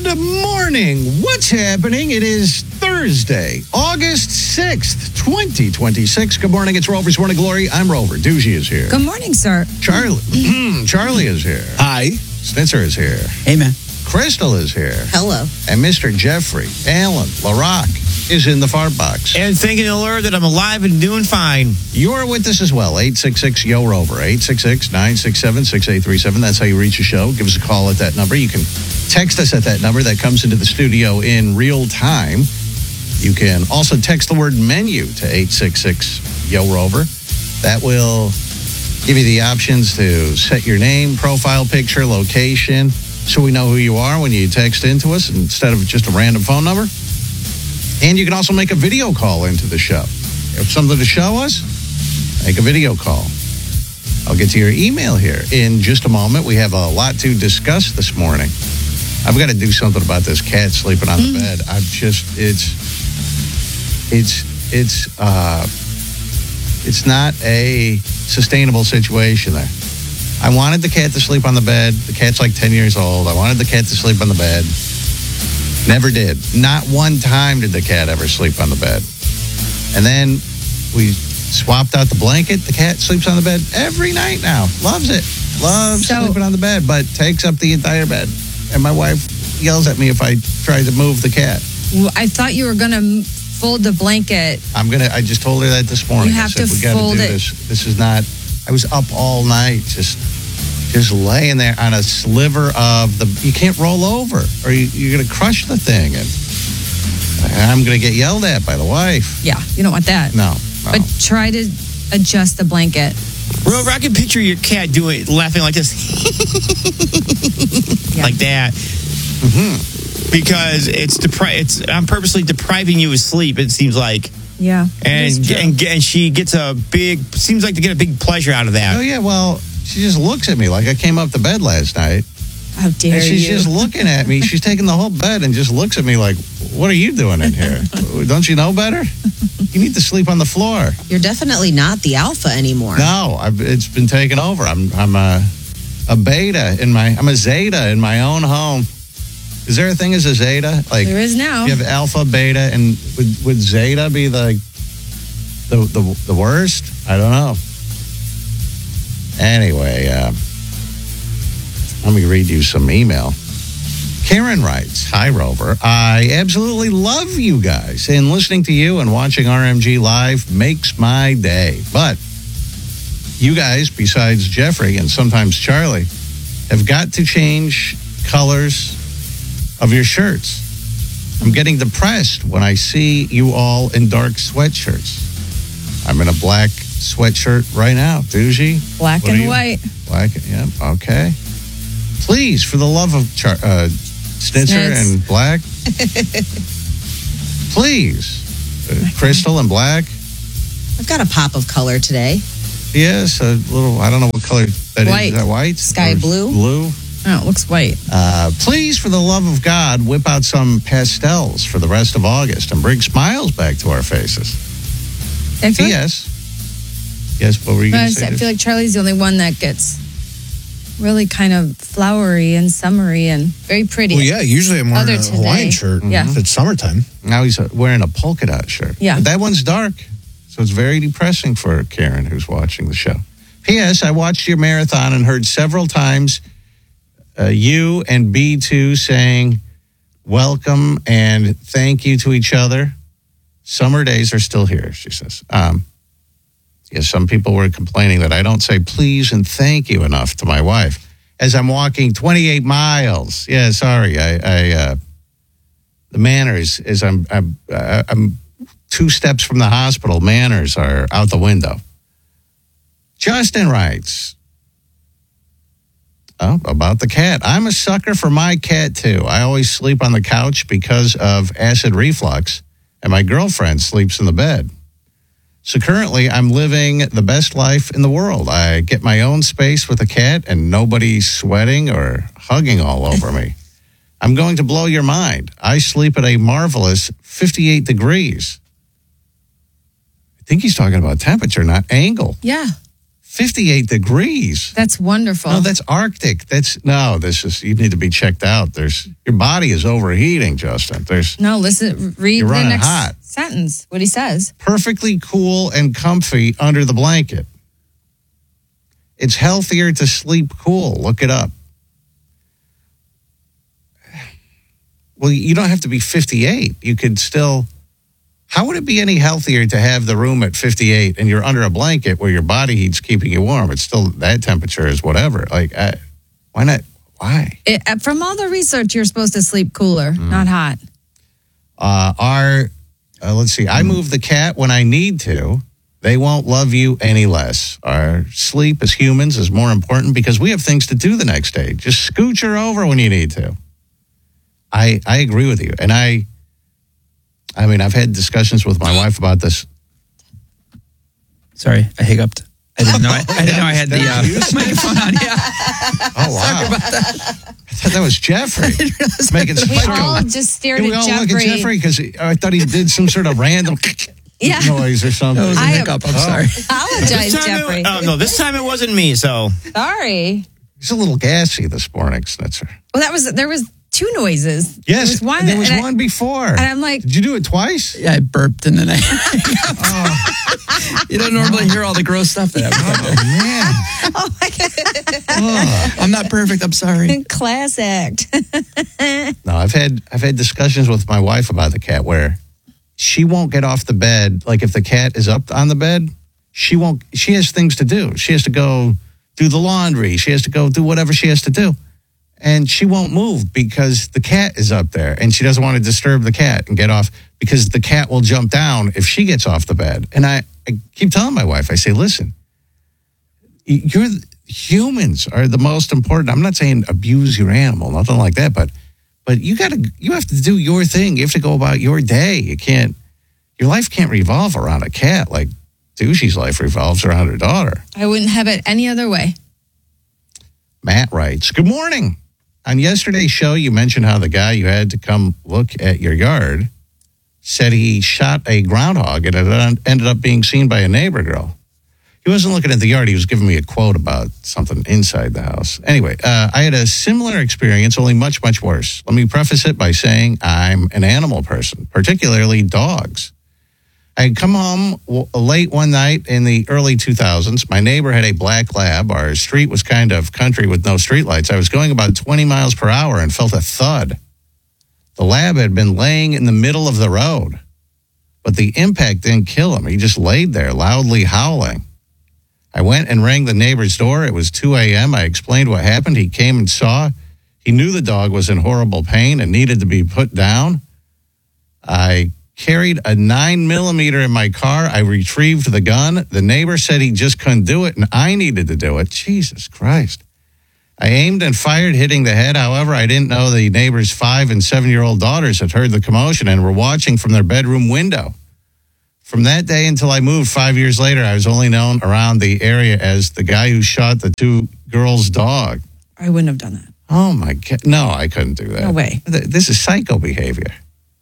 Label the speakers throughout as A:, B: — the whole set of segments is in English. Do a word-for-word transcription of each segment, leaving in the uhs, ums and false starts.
A: Good morning. What's happening? It is Thursday, August sixth, twenty twenty-six. Good morning. It's Rover's Morning Glory. I'm Rover. Doogie is here.
B: Good morning, sir.
A: Charlie. Charlie is here.
C: Hi.
A: Snitzer is here.
C: Hey, man.
A: Crystal is here.
D: Hello.
A: And Mister Jeffrey Allen LaRock is in the fart box.
C: And thanking the Lord that I'm alive and doing fine.
A: You're with us as well. eight six six, Y O, Rover. eight six six, nine six seven, six eight three seven. That's how you reach the show. Give us a call at that number. You can text us at that number. That comes into the studio in real time. You can also text the word menu to eight six six, Y O, Rover. That will give you the options to set your name, profile picture, location, so we know who you are when you text into us instead of just a random phone number. And you can also make a video call into the show. If something to show us, make a video call. I'll get to your email here in just a moment. We have a lot to discuss this morning. I've got to do something about this cat sleeping on the
B: Mm.
A: bed. I've just, it's, it's, it's, uh, it's not a sustainable situation there. I wanted the cat to sleep on the bed. The cat's like ten years old. I wanted the cat to sleep on the bed. Never did. Not one time did the cat ever sleep on the bed. And then we swapped out the blanket. The cat sleeps on the bed every night now. Loves it. Loves
B: So-
A: sleeping on the bed, but takes up the entire bed. And my wife yells at me if I try to move the cat.
B: Well, I thought you were going to fold the blanket.
A: I'm going to, I just told her that this morning.
B: You have
A: I said,
B: to
A: we got to
B: fold
A: do
B: it.
A: this. This is not, I was up all night just just laying there on a sliver of the, you can't roll over or you, you're going to crush the thing. And I'm going to get yelled at by the wife.
B: Yeah, you don't want that.
A: No, no.
B: But try to adjust the blanket.
C: Rover, I can picture your cat doing laughing like this.
B: Yeah.
C: Like that.
A: Mm-hmm.
C: Because it's depri- it's I'm purposely depriving you of sleep, it seems like.
B: Yeah. it
C: And,
B: is true.
C: and and she gets a big seems like to get a big pleasure out of that.
A: Oh, yeah, well, she just looks at me like I came up to bed last night.
B: How dare
A: And she's
B: you?
A: just looking at me. She's taking the whole bed and just looks at me like, what are you doing in here? Don't you know better? You need to sleep on the floor.
D: You're definitely not the alpha anymore.
A: No, I've, it's been taken over. I'm I'm a, a beta in my, I'm a zeta in my own home. Is there a thing as a zeta? Like,
B: There is now.
A: you have alpha, beta, and would, would zeta be the, the the the worst? I don't know. Anyway, uh, let me read you some email. Karen writes, hi, Rover. I absolutely love you guys, and listening to you and watching R M G Live makes my day. But you guys, besides Jeffrey and sometimes Charlie, have got to change colors of your shirts. I'm getting depressed when I see you all in dark sweatshirts. I'm in a black sweatshirt right now. Doogie?
B: Black
A: What are
B: and
A: you?
B: white.
A: Black, yeah, okay. Please, for the love of Char- uh, Snitzer
B: Snitz.
A: and Black, please, uh, Crystal and Black.
D: I've got a pop of color today.
A: Yes, a little, I don't know what color that is.
B: White.
A: Is that white?
D: Sky
A: Or
D: blue?
A: Blue.
B: Oh, it looks white.
A: Uh, please, for the love of God, whip out some pastels for the rest of August and bring smiles back to our faces.
B: I feel,
A: Yes. Yes, what were you going
B: I
A: to say?
B: feel like Charlie's the only one that gets really kind of flowery and summery and very pretty.
E: Well, yeah, usually I'm wearing
B: Other
E: a
B: today.
E: Hawaiian shirt
B: Yeah.
E: if it's summertime.
A: Now he's uh, wearing a polka dot shirt.
B: Yeah.
A: But that one's dark. So it's very depressing for Karen who's watching the show. P S. I watched your marathon and heard several times uh, you and B two saying welcome and thank you to each other. Summer days are still here, she says. Um, yeah, some people were complaining that I don't say please and thank you enough to my wife as I'm walking twenty-eight miles. Yeah, sorry. I, I uh, the manners is I'm, I'm, uh, I'm two steps from the hospital. Manners are out the window. Justin writes, oh, about the cat. I'm a sucker for my cat, too. I always sleep on the couch because of acid reflux, and my girlfriend sleeps in the bed. So currently, I'm living the best life in the world. I get my own space with a cat, and nobody's sweating or hugging all over me. I'm going to blow your mind. I sleep at a marvelous fifty-eight degrees. I think he's talking about temperature, not angle.
B: Yeah.
A: fifty-eight degrees.
B: That's wonderful.
A: No, that's Arctic. That's no, this is, you need to be checked out. There's, your body is overheating, Justin. There's
B: no, listen, read
A: You're
B: the
A: running
B: next
A: hot.
B: sentence, what he says.
A: perfectly cool and comfy under the blanket. It's healthier to sleep cool. Look it up. Well, you don't have to be fifty-eight. You could still, how would it be any healthier to have the room at fifty-eight and you're under a blanket where your body heat's keeping you warm? It's still, that temperature is whatever. Like, I, why not? Why?
B: It, uh, from all the research, you're supposed to sleep cooler,
A: Mm.
B: not hot.
A: Uh, our, uh, let's see, I move the cat when I need to. They won't love you any less. Our sleep as humans is more important because we have things to do the next day. Just scooch her over when you need to. I I agree with you. And I, I mean, I've had discussions with my wife about this.
C: Sorry, I hiccuped. I didn't know I, I didn't know I had the
A: That was you?
C: uh, microphone on. Yeah.
A: Oh, wow.
C: Sorry about that.
A: I thought that was Jeffrey. Making
B: We
A: psycho.
B: all just stared
A: we
B: at
A: all
B: Jeffrey.
A: look at Jeffrey because I thought he did some sort of random
B: Yeah.
A: noise or something.
C: That was a
B: I-
C: hiccup. I'm
A: Oh.
C: sorry.
B: Apologize,
C: This time
B: Jeffrey.
C: It, uh, no, this time it wasn't me. So
B: Sorry.
A: He's a little gassy this morning, Snitzer.
B: Well, that was there was two noises.
A: Yes,
B: there was one.
A: there was
B: and I-
A: one before.
B: and I'm like,
A: Did you do it twice?
C: yeah, I burped and then I. You don't normally hear all the gross stuff that happens.
A: Oh, man.
C: Oh, I'm not perfect. I'm sorry.
B: class act.
A: No, I've had I've had discussions with my wife about the cat where she won't get off the bed. Like if the cat is up on the bed, she won't. She has things to do. She has to go do the laundry. She has to go do whatever she has to do, and she won't move because the cat is up there, and she doesn't want to disturb the cat and get off because the cat will jump down if she gets off the bed. And I, I keep telling my wife, I say, listen, you're humans are the most important. I'm not saying abuse your animal, nothing like that, but but you got to you have to do your thing. You have to go about your day. You can't your life can't revolve around a cat like Douchey's life revolves around her daughter.
B: I wouldn't have it any other way.
A: Matt writes, "Good morning. On yesterday's show, you mentioned how the guy you had to come look at your yard said he shot a groundhog and it ended up being seen by a neighbor girl. He wasn't looking at the yard. He was giving me a quote about something inside the house. Anyway, uh, I had a similar experience, only much, much worse. Let me preface it by saying I'm an animal person, particularly dogs. I had come home w- late one night in the early two thousands. My neighbor had a black lab. Our street was kind of country with no streetlights. I was going about twenty miles per hour and felt a thud. The lab had been laying in the middle of the road, but the impact didn't kill him. He just laid there loudly howling. I went and rang the neighbor's door. It was two a.m. I explained what happened. He came and saw. He knew the dog was in horrible pain and needed to be put down. I carried a nine millimeter in my car. I retrieved the gun. The neighbor said he just couldn't do it, and I needed to do it. Jesus Christ. I aimed and fired, hitting the head. However, I didn't know the neighbor's five and seven-year-old daughters had heard the commotion and were watching from their bedroom window. From that day until I moved five years later, I was only known around the area as the guy who shot the two girls' dog.
B: I wouldn't have done that.
A: Oh, my God. No, I couldn't do that.
B: No way.
A: Th- This is psycho behavior.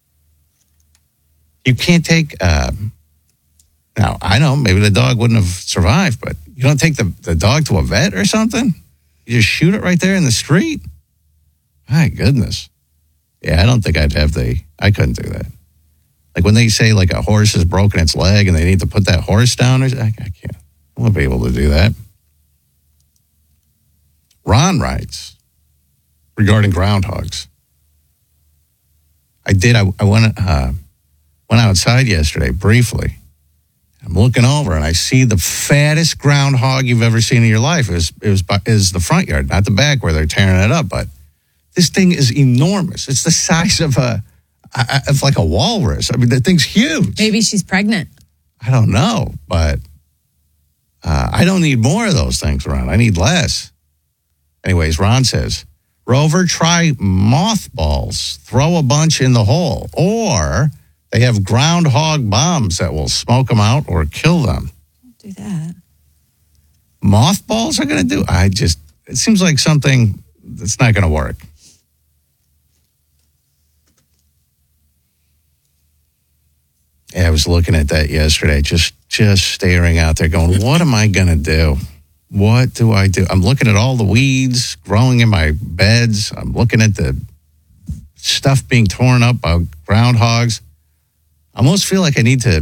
A: You can't take, uh, now, I know maybe the dog wouldn't have survived, but you don't take the, the dog to a vet or something? You just shoot it right there in the street? My goodness. Yeah, I don't think I'd have the, I couldn't do that. Like when they say like a horse has broken its leg and they need to put that horse down, or I, I can't, I won't be able to do that. Ron writes regarding groundhogs. I did, I, I went, uh, went outside yesterday briefly. I'm looking over and I see the fattest groundhog you've ever seen in your life. It was, it was, it was the front yard, not the back where they're tearing it up, but this thing is enormous. It's the size of a, of like a walrus. I mean, the thing's huge.
B: Maybe she's pregnant.
A: I don't know, but uh, I don't need more of those things around. I need less. Anyways, Ron says, Rover, try mothballs. Throw a bunch in the hole. Or they have groundhog bombs that will smoke them out or kill them.
B: Don't do that.
A: Mothballs are going to do? I just, it seems like something that's not going to work. Yeah, I was looking at that yesterday, just just staring out there going, what am I going to do? What do I do? I'm looking at all the weeds growing in my beds. I'm looking at the stuff being torn up by groundhogs. I almost feel like I need to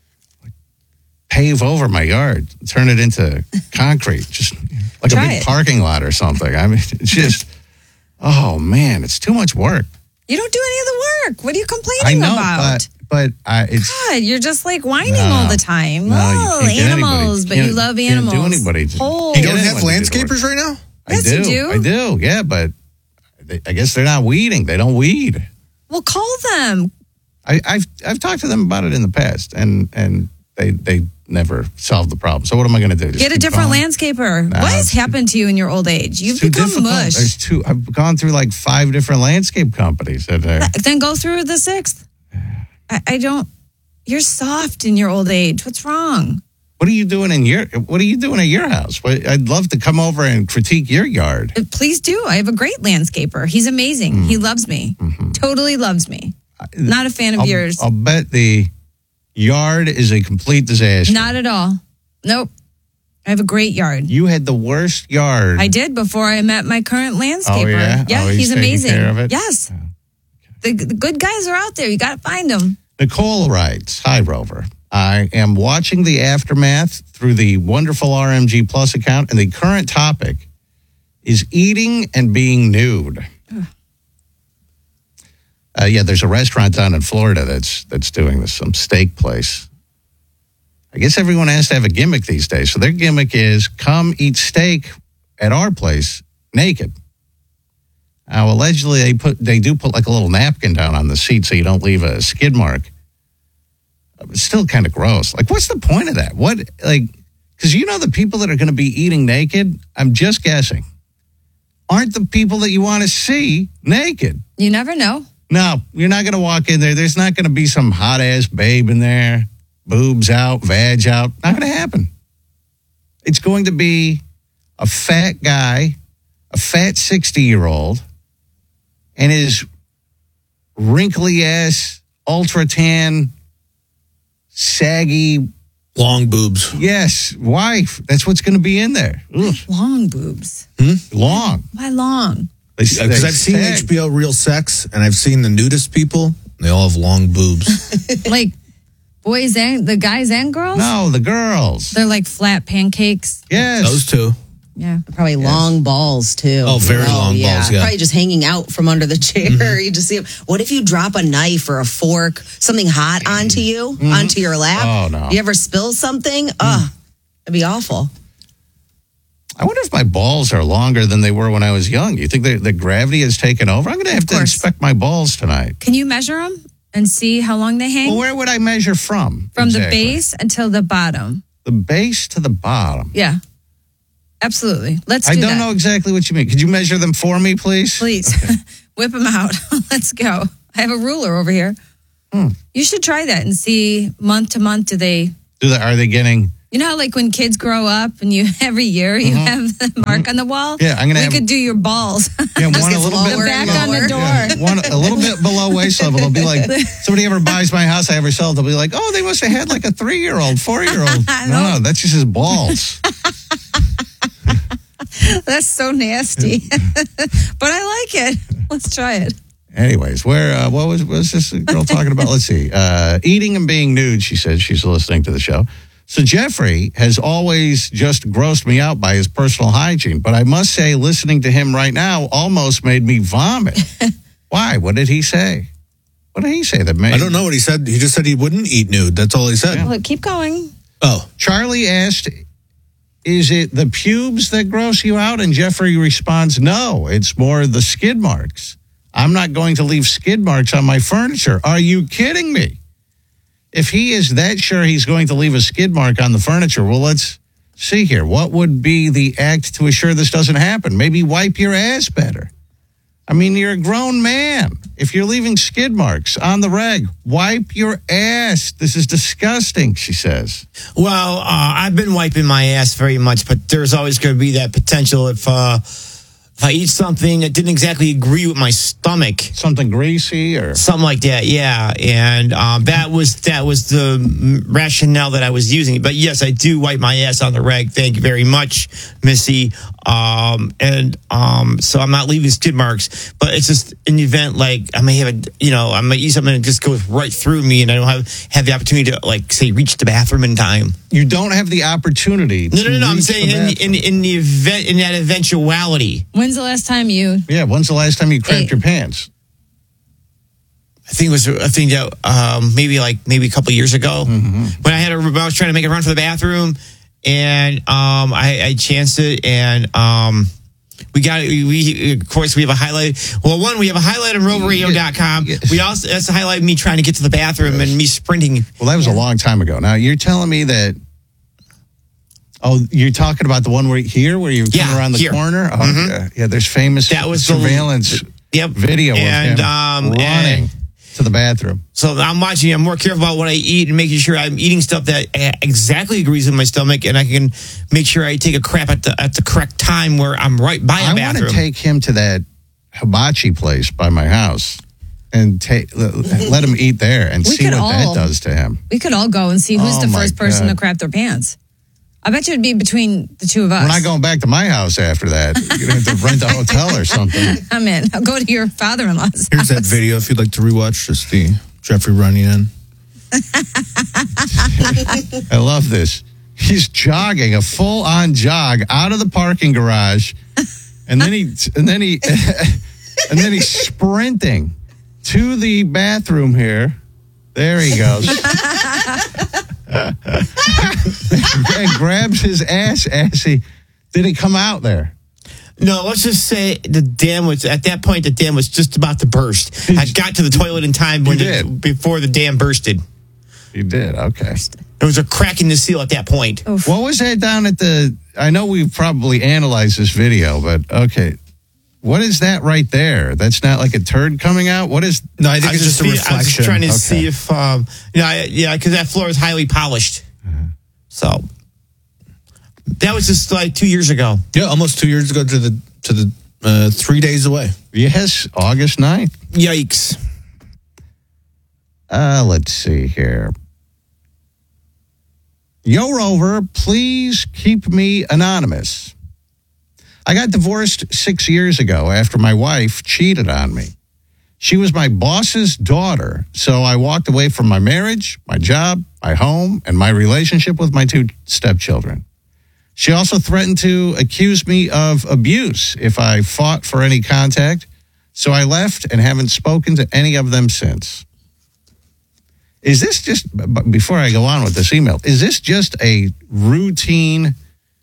A: pave over my yard, turn it into concrete, just like
B: Try
A: a big
B: it.
A: parking lot or something. I mean, it's just, oh man, it's too much work.
B: You don't do any of the work. What are you
A: I
B: complaining
A: know,
B: about?
A: but but I, it's
B: God, you're just like whining
A: No.
B: all the time.
A: No, you
B: oh,
A: can't get anybody-
B: animals, but
A: can't-
B: you love
A: can't do
B: animals.
A: anybody to-
B: Oh.
A: You
E: You don't
A: Get
E: have
A: anyone to do the work.
E: landscapers right now?
A: I
B: Yes,
A: do,
B: you do.
A: I do, yeah, but they, I guess they're not weeding. They don't weed.
B: Well, call them.
A: I, I've I've talked to them about it in the past, and and they they never solved the problem. So what am I going to do? Just
B: Get a
A: keep
B: different
A: going?
B: landscaper.
A: Nah,
B: what has
A: it's too-
B: happened to you in your old age? You've
A: It's too
B: become
A: difficult.
B: mush.
A: There's two. I've gone through like five different landscape companies. That are,
B: Then go through the sixth. I, I don't. You're soft in your old age. What's wrong?
A: what are you doing in your What are you doing at your house? What, I'd love to come over and critique your yard.
B: Uh, Please do. I have a great landscaper. He's amazing.
A: Mm.
B: He loves me.
A: Mm-hmm.
B: Totally loves me. Not a fan of
A: I'll,
B: yours.
A: I'll bet the yard is a complete disaster.
B: Not at all. Nope. I have a great yard.
A: You had the worst yard.
B: I did before I met my current landscaper.
A: Oh, yeah? Oh, he's
B: he's
A: taking
B: amazing.
A: care of it?
B: Yes. The, the good guys are out there. You got to find them.
A: Nicole writes, "Hi, Rover. I am watching the aftermath through the wonderful R M G Plus account, and the current topic is eating and being nude." Uh, yeah, there's a restaurant down in Florida that's that's doing this, some steak place. I guess everyone has to have a gimmick these days. So their gimmick is come eat steak at our place naked. Now, allegedly, they put they do put like a little napkin down on the seat so you don't leave a skid mark. It's still kind of gross. Like, what's the point of that? What, like, because you know the people that are going to be eating naked, I'm just guessing, aren't the people that you want to see naked.
B: You never know.
A: No, you're not going to walk in there. There's not going to be some hot ass babe in there, boobs out, vag out. Not going to happen. It's going to be a fat guy, a fat sixty year old, and his wrinkly ass, ultra tan, saggy,
E: Long boobs.
A: yes, wife. That's what's going to be in there. Ugh,
B: Long boobs.
A: long.
B: Why long?
A: They-
E: Because
A: they
E: I've seen
A: sag.
E: H B O Real Sex, and I've seen the nudist people. They all have long boobs.
B: Like boys and the guys and girls?
A: No, the girls.
B: They're like flat pancakes.
A: Yes.
E: Those two.
B: Yeah.
D: Probably long balls too.
E: Oh, very long balls, yeah.
D: Probably just hanging out from under the chair. You just see 'em. What if you drop a knife or a fork, something hot onto you, onto your lap?
A: Oh, no.
D: You ever spill something? Ugh, it'd be awful.
A: I wonder if my balls are longer than they were when I was young. You think that the gravity has taken over? I'm going to have to
B: course.
A: inspect my balls tonight.
B: Can you measure them and see how long they hang?
A: Well, where would I measure from?
B: From the
A: exactly?
B: base until the bottom.
A: The base to the bottom.
B: Yeah. Absolutely. Let's
A: I
B: do
A: don't
B: that.
A: know exactly what you mean. Could you measure them for me, please?
B: Please whip them out. Let's go. I have a ruler over here.
A: Hmm.
B: You should try that and see month to month. Do they,
A: Do they, are they getting?
B: you know, how like when kids grow up and you every year you have the mark on the wall?
A: Mm-hmm. Yeah, I'm gonna
B: We
A: have-
B: could do your balls.
A: Yeah, one a
D: gets
A: little bit
D: lower
B: The back
D: and
B: on the
D: lower.
B: door.
A: Yeah, one a little bit below waist level. It'll be like somebody ever buys my house, I ever sell it. They'll be like, "Oh, they must have had like a three year old, four year old." No, no, that's just his balls.
B: That's so nasty. But I like it. Let's try it.
A: Anyways, where uh, what was what was this girl talking about? Let's see. Uh, eating and being nude. She said she's listening to the show. So Jeffrey has always just grossed me out by his personal hygiene, but I must say, listening to him right now almost made me vomit. Why? What did he say? What did he say that made?
E: I don't know what he said. He just said he wouldn't eat nude. That's all he said.
B: Look, keep going.
E: Oh,
A: Charlie asked, "Is it the pubes that gross you out?" And Jeffrey responds, "No, it's more the skid marks. I'm not going to leave skid marks on my furniture. Are you kidding me? If he is that sure he's going to leave a skid mark on the furniture, well, let's see here. What would be the act to assure this doesn't happen? Maybe wipe your ass better. I mean, you're a grown man. If you're leaving skid marks on the reg, wipe your ass. This is disgusting," she says.
C: Well, uh, I've been wiping my ass very much, but there's always going to be that potential if uh, if I eat something that didn't exactly agree with my stomach,
A: Something greasy or
C: something like that, yeah. And um, that was that was the rationale that I was using. But yes, I do wipe my ass on the reg. Thank you very much, Missy. Um, and um, so I'm not leaving skid marks. But it's just in the event, like I may have a, you know, I might eat something that just goes right through me, and I don't have have the opportunity to, like, say, reach the bathroom in time.
A: you don't have the opportunity.
C: No,
A: to
C: no, no. no I'm
A: reach
C: saying
A: the
C: in,
A: bathroom.
C: in in the event in that eventuality.
B: When's the last time you?
A: Yeah, when's the last time you crapped
B: Eight.
A: your pants?
C: I think it was I think that um, maybe like maybe a couple of years ago
A: Mm-hmm.
C: when I had a I was trying to make a run for the bathroom, and um, I, I chanced it, and um, we got we of course we have a highlight. Well, one, we have a highlight on rover radio dot com. We also that's a highlight of me trying to get to the bathroom and me sprinting.
A: Well, that was a long time ago. Now you're telling me that. Oh, you're talking about the one where here, where you come
C: Yeah,
A: around the
C: here.
A: corner. Oh,
C: Mhm.
A: yeah. yeah. There's famous
C: That was the-
A: surveillance
C: Yep.
A: video
C: And,
A: of him
C: um,
A: running
C: and-
A: to the bathroom.
C: So I'm watching. I'm more careful about what I eat and making sure I'm eating stuff that uh, exactly agrees with my stomach, and I can make sure I take a crap at the at the correct time where I'm right by a
A: I want
C: bathroom.
A: to take him to that hibachi place by my house and take let, let him eat there and
B: We
A: see
B: could
A: what
B: all-
A: that does to him.
B: We could all go and see who's
A: Oh,
B: the
A: my
B: first person
A: God.
B: to crap their pants. I bet you it'd be between the two of us.
A: We're not going back to my house after that. You're going to have to rent a hotel or something.
B: I'm in. I'll go to your father-in-law's.
E: Here's that video if you'd like to rewatch. Just the Jeffrey running in.
A: I love this. He's jogging, a full-on jog out of the parking garage, and then he and then he and then he's sprinting to the bathroom here. There he goes. And grabs his ass as he did he come out there?
C: No, let's just say the dam was at that point. The dam was just about to burst. I got to the toilet in time when
A: You
C: it,
A: did.
C: before the dam bursted.
A: He did. Okay.
C: There was a crack in the seal at that point.
B: Oof.
A: What was that down at the? I know we've probably analyzed this video, but okay. What is that right there? That's not like a turd coming out. What is?
E: No, I think
C: I
E: it's
C: was
E: just a
C: see- I was
E: reflection.
C: trying to
A: Okay.
C: see if, um, you know, I, yeah, because that floor is highly polished. So that was just like two years ago.
E: Yeah, almost two years ago to the to the uh, three days away.
A: Yes, August ninth.
C: Yikes!
A: Uh, let's see here. Yo, Rover, please keep me anonymous. I got divorced six years ago after my wife cheated on me. She was my boss's daughter, so I walked away from my marriage, my job, my home, and my relationship with my two stepchildren. She also threatened to accuse me of abuse if I fought for any contact, so I left and haven't spoken to any of them since. Is this just, b- before I go on with this email, is this just a routine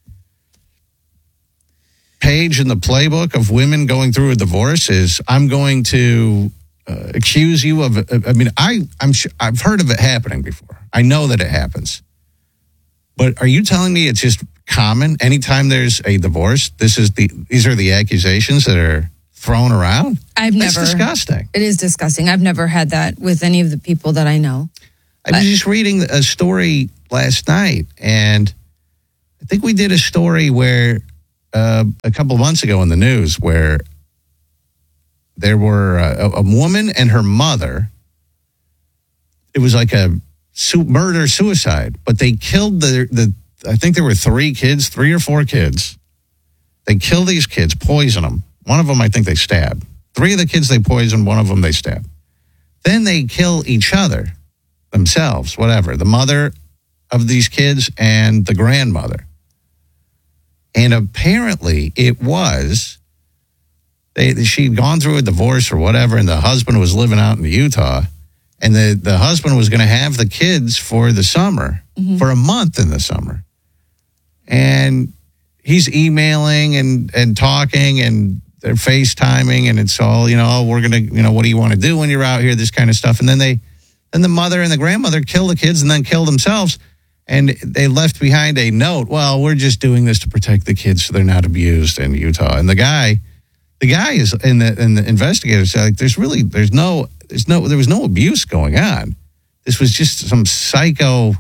A: page in the playbook of women going through a divorce? Is I'm going to uh, accuse you of, I mean, I, I'm sure, I've heard of it happening before. I know that it happens. But are you telling me it's just common? Anytime there's a divorce, this is the, these are the accusations that are thrown around?
B: I've
A: That's
B: never.
A: disgusting.
B: It is disgusting. I've never had that with any of the people that I know.
A: I was just reading a story last night, and I think we did a story where uh, a couple of months ago in the news where there were uh, a, a woman and her mother. It was like a su- murder suicide, but they killed the the. I think there were three kids, three or four kids. They kill these kids, poison them. One of them, I think, they stabbed. Three of the kids they poisoned. One of them they stabbed. Then they kill each other. Themselves, whatever, the mother of these kids and the grandmother. And apparently it was, they, she'd gone through a divorce or whatever, and the husband was living out in Utah, and the, the husband was going to have the kids for the summer, mm-hmm. for a month in the summer. And he's emailing and, and talking, and they're FaceTiming, and it's all, you know, oh, we're going to, you know, what do you want to do when you're out here, this kind of stuff. And then they, Then the mother and the grandmother kill the kids and then kill themselves. And they left behind a note. Well, we're just doing this to protect the kids so they're not abused in Utah. And the guy, the guy is, and the, and the investigators said, like, there's really, there's no, there's no, there was no abuse going on. This was just some psycho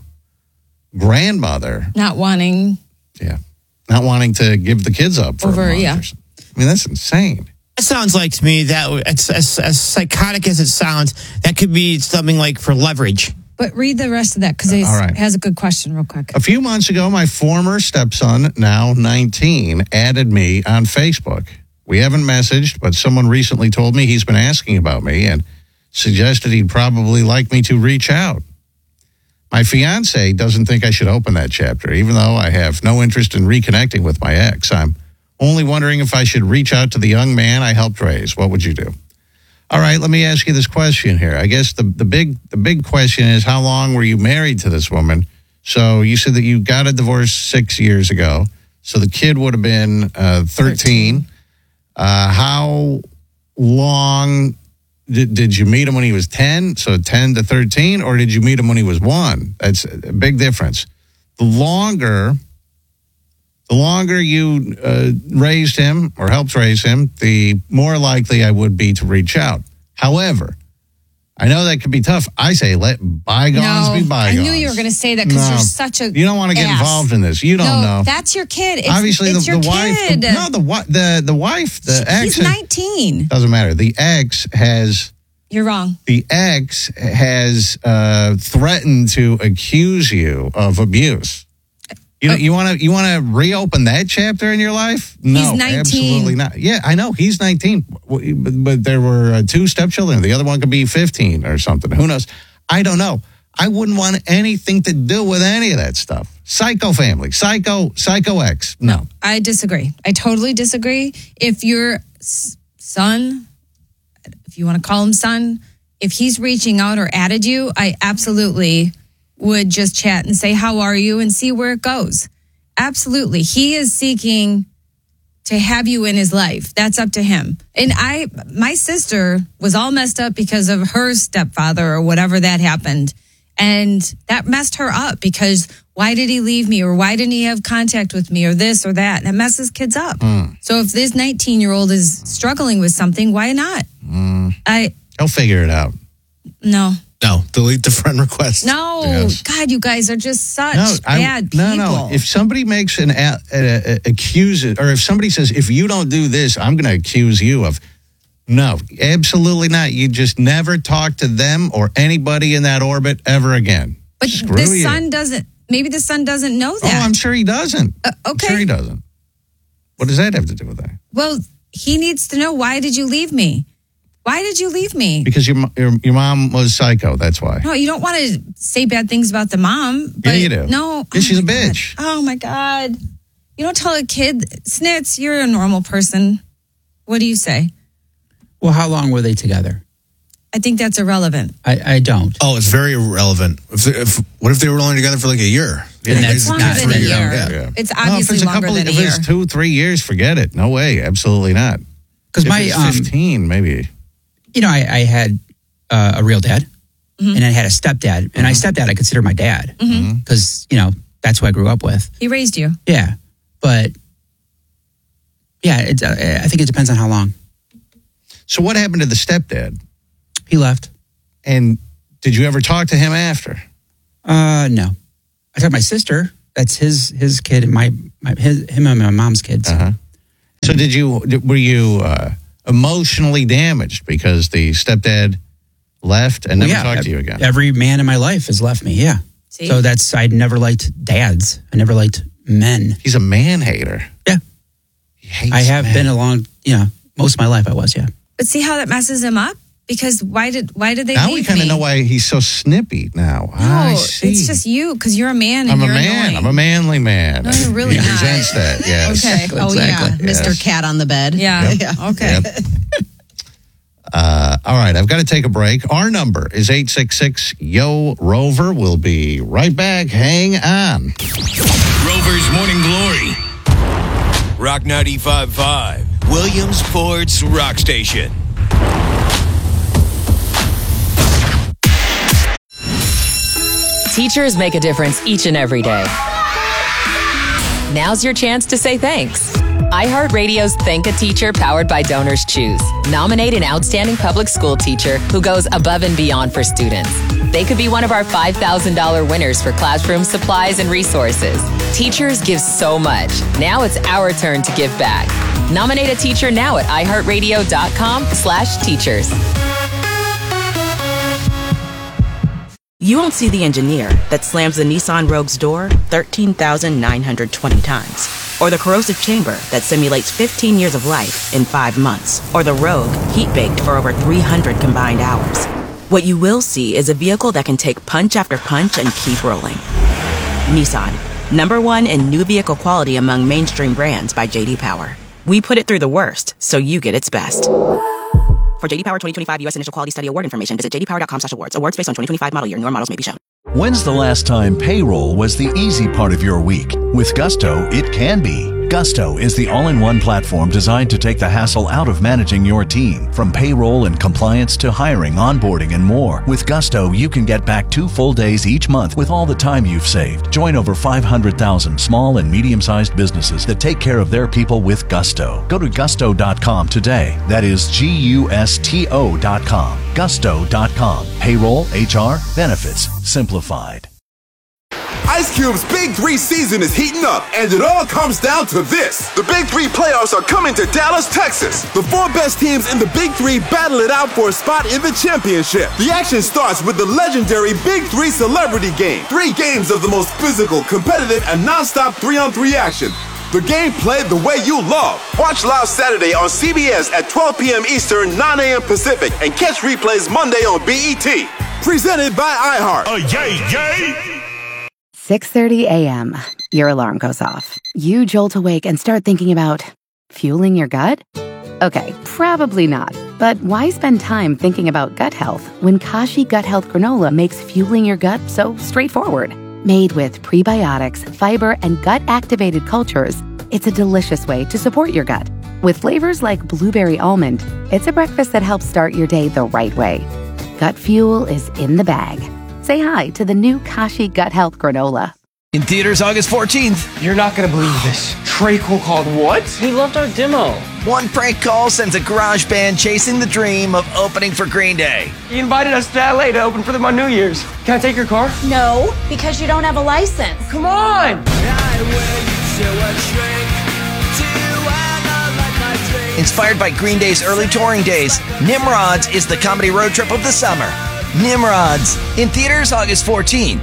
A: grandmother.
B: Not wanting.
A: Yeah. Not wanting to give the kids up for
B: Over,
A: a month
B: yeah.
A: or something. I mean, that's insane.
C: That sounds like to me that it's as, as psychotic as it sounds. That could be something like for leverage.
B: But read the rest of that because it
A: All right.
B: has a good question real quick.
A: A few months ago, my former stepson, now nineteen, added me on Facebook. We haven't messaged, but someone recently told me he's been asking about me and suggested he'd probably like me to reach out. My fiance doesn't think I should open that chapter, even though I have no interest in reconnecting with my ex. I'm only wondering if I should reach out to the young man I helped raise. What would you do? All right, let me ask you this question here. I guess the, the big the big question is, how long were you married to this woman? So you said that you got a divorce six years ago. So the kid would have been uh, thirteen. Uh, how long did, did you meet him when he was ten? So ten to thirteen? Or did you meet him when he was one? That's a big difference. The longer... The longer you uh, raised him or helped raise him, the more likely I would be to reach out. However, I know that could be tough. I say let bygones
B: no,
A: be bygones.
B: I knew you were going to say that because
A: No.
B: you're such a
A: You don't want to get
B: ass.
A: involved in this. You don't
B: no,
A: know.
B: That's your kid. It's,
A: Obviously,
B: it's
A: the,
B: your
A: the wife.
B: kid.
A: No, the wi- the the wife. The ex.
B: He's nineteen.
A: Doesn't matter. The ex has.
B: You're wrong.
A: The ex has uh, threatened to accuse you of abuse. You know, you want to you want to reopen that chapter in your life? No,
B: He's nineteen.
A: absolutely not. Yeah, I know he's nineteen, but, but there were uh, two stepchildren. The other one could be fifteen or something. Who knows? I don't know. I wouldn't want anything to do with any of that stuff. Psycho family, psycho, psycho ex. No,
B: I disagree. I totally disagree. If your s- son, if you want to call him son, if he's reaching out or added you, I absolutely would just chat and say, how are you? And see where it goes. Absolutely. He is seeking to have you in his life. That's up to him. And I, my sister was all messed up because of her stepfather or whatever that happened. And that messed her up because why did he leave me? Or why didn't he have contact with me or this or that? And it messes kids up.
A: Mm.
B: So if this nineteen year old is struggling with something, why not?
A: Mm.
B: I,
A: He'll figure it out.
B: no.
E: No, delete the friend request.
B: No,
A: Yes.
B: God, you guys are just such
A: No, I-
B: bad people.
A: no, no. If somebody makes an a, a, a, accuse it, or if somebody says, if you don't do this, I'm going to accuse you of. No, absolutely not. You just never talk to them or anybody in that orbit ever again.
B: but
A: Screw
B: the
A: you.
B: son doesn't. Maybe the son doesn't know
A: Oh,
B: that.
A: I'm sure he doesn't.
B: Uh,
A: I'm
B: okay.
A: sure he doesn't. What does that have to do with that?
B: Well, he needs to know, why did you leave me? Why did you leave me?
A: Because your mo- your, your mom was psycho. That's why.
B: No, you don't want to say bad things about the mom. But
A: you do.
B: No.
A: Yeah, she's a
B: my God.
A: bitch.
B: Oh, my God. You don't tell a kid, Snitz, you're a normal person. What do you say?
F: Well, how long were they together?
B: I think that's irrelevant.
F: I, I don't.
E: Oh, it's very irrelevant. If, if what if they were only together for like a year?
F: Then that's
B: It's longer
F: not
B: than a
F: three
B: year.
F: years.
A: Yeah.
B: It's
A: No, if
B: obviously
A: it's a
B: longer
A: couple,
B: than a
A: if
B: year.
A: it's two, three years, forget it. No way. Absolutely not.
F: Because
A: If
F: my,
A: it's
F: um,
A: fifteen, maybe.
F: you know, I, I had uh, a real dad,
B: Mm-hmm.
F: and I had a stepdad, and I stepdad I consider my dad because you know that's who I grew up with.
B: He raised you.
F: Yeah, but yeah, it, uh, I think it depends on how long
A: So what happened to the stepdad?
F: he left.
A: And did you ever talk to him after?
F: Uh, no, I took my sister. That's his his kid and my, my his him and my mom's kids.
A: Uh-huh. So did you, were you uh, emotionally damaged because the stepdad left and never
F: Well, yeah,
A: talked to you again?
F: Every man in my life has left me. Yeah.
B: See?
F: So that's I never liked dads. I never liked men.
A: He's a man hater.
F: Yeah.
A: He hates
F: I have
A: men.
F: been along. You know, most of my life I was. Yeah.
B: But see how that messes him up? Because why did why did they
A: Now
B: leave
A: we kind of
B: me?
A: know why he's so snippy now.
B: No,
A: I see.
B: it's just you because you're a man and
A: I'm a
B: you're
A: man.
B: annoying.
A: I'm a manly man.
B: No, you're really
A: he
B: not.
A: resents that. Yes.
B: Okay.
D: Oh,
A: Exactly.
D: yeah. Mister
A: Yes.
D: Cat on the bed.
B: Yeah.
D: yeah.
B: Okay.
A: Yep. Uh, all right, I've got to take a break. Our number is eight six six, Y O, Rover. We'll be right back. Hang on.
G: Rover's Morning Glory. Rock ninety-five point five. Williamsport's Rock Station.
H: Teachers make a difference each and every day. Now's your chance to say thanks. iHeartRadio's Thank a Teacher powered by Donors Choose. Nominate an outstanding public school teacher who goes above and beyond for students. They could be one of our five thousand dollars winners for classroom supplies and resources. Teachers give so much. Now it's our turn to give back. Nominate a teacher now at iHeartRadio.com slash teachers.
I: You won't see the engineer that slams the Nissan Rogue's door thirteen thousand nine hundred twenty times. Or the corrosive chamber that simulates fifteen years of life in five months. Or the Rogue heat-baked for over three hundred combined hours. What you will see is a vehicle that can take punch after punch and keep rolling. Nissan, number one in new vehicle quality among mainstream brands by J D Power. We put it through the worst, so you get its best. For J D Power twenty twenty-five U S Initial Quality Study Award information, visit j d power dot com slash awards. Awards based on twenty twenty-five model year. Newer models may be shown.
J: When's the last time payroll was the easy part of your week? With Gusto, it can be. Gusto is the all-in-one platform designed to take the hassle out of managing your team. From payroll and compliance to hiring, onboarding, and more. With Gusto, you can get back two full days each month with all the time you've saved. Join over five hundred thousand small and medium-sized businesses that take care of their people with Gusto. Go to gusto dot com today. That is G U S T O dot com. gusto dot com. Payroll, H R, benefits, simplified.
K: Ice Cube's Big Three season is heating up, and it all comes down to this. The Big Three playoffs are coming to Dallas, Texas. The four best teams in the Big Three battle it out for a spot in the championship. The action starts with the legendary Big Three Celebrity Game. Three games of the most physical, competitive, and non-stop three-on-three action. The game played the way you love. Watch live Saturday on C B S at twelve p.m. Eastern, nine a.m. Pacific, and catch replays Monday on B E T. Presented by iHeart.
L: Oh, yay, yay!
M: six thirty a.m. Your alarm goes off. You jolt awake and start thinking about fueling your gut? Okay, probably not. But why spend time thinking about gut health when Kashi Gut Health Granola makes fueling your gut so straightforward? Made with prebiotics, fiber, and gut-activated cultures, it's a delicious way to support your gut. With flavors like blueberry almond, it's a breakfast that helps start your day the right way. Gut fuel is in the bag. Say hi to the new Kashi Gut Health Granola.
N: In theaters August fourteenth.
O: You're not going to believe this. Trey Cole called what? He loved our demo.
N: One prank call sends a garage band chasing the dream of opening for Green Day.
O: He invited us to L A to open for them on New Year's. Can I take your car?
P: No, because you don't have a license.
O: Come on!
N: Inspired by Green Day's early touring days, Nimrods is the comedy road trip of the summer. Nimrods, in theaters August fourteenth.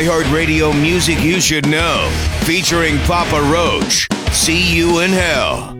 G: iHeartRadio music you should know, featuring Papa Roach. See You in Hell.